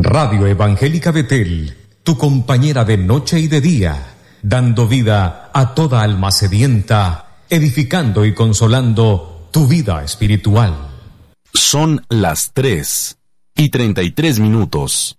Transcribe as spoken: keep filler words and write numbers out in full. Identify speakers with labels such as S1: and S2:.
S1: Radio Evangélica Betel, tu compañera de noche y de día, dando vida a toda alma sedienta, edificando y consolando tu vida espiritual.
S2: Son las tres y treinta y tres minutos.